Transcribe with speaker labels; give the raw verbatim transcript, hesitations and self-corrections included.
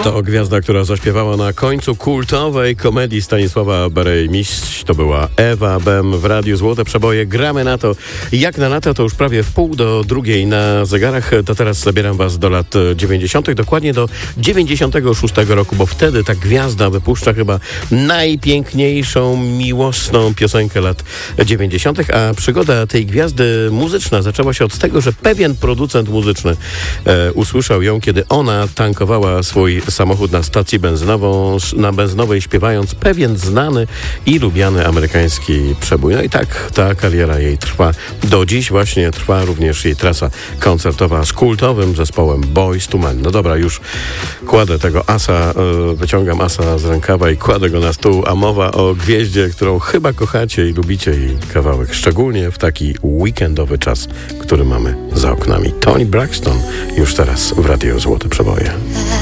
Speaker 1: To gwiazda, która zaśpiewała na końcu kultowej komedii Stanisława Barej-Mistrz. To była Ewa Bem w Radiu Złote Przeboje. Gramy na to jak na lata, to już prawie w pół do drugiej na zegarach. To teraz zabieram was do lat dziewięćdziesiątych, dokładnie do dziewięćdziesiątego szóstego roku, bo wtedy ta gwiazda wypuszcza chyba najpiękniejszą, miłosną piosenkę lat dziewięćdziesiątych, a przygoda tej gwiazdy muzyczna zaczęła się od tego, że pewien producent muzyczny e, usłyszał ją, kiedy ona tankowała swój samochód na stacji benzynową, na benzynowej, śpiewając pewien znany i lubiany amerykański przebój. No i tak ta kariera jej trwa. Do dziś właśnie trwa również jej trasa koncertowa z kultowym zespołem Boyz two Men. No dobra, już kładę tego asa, wyciągam asa z rękawa i kładę go na stół, a mowa o gwieździe, którą chyba kochacie i lubicie jej kawałek, szczególnie w taki weekendowy czas, który mamy za oknami. Toni Braxton już teraz w Radio Złote Przeboje.